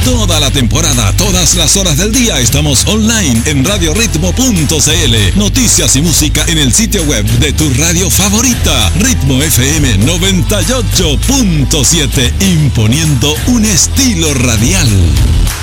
Toda la temporada, todas las horas del día estamos online en radioritmo.cl. Noticias y música en el sitio web de tu radio favorita, Ritmo FM 98.7, imponiendo un estilo radial.